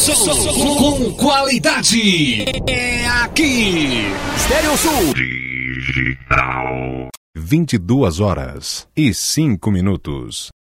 Som com qualidade. É aqui. Estéreo Sul. Digital. 22h05.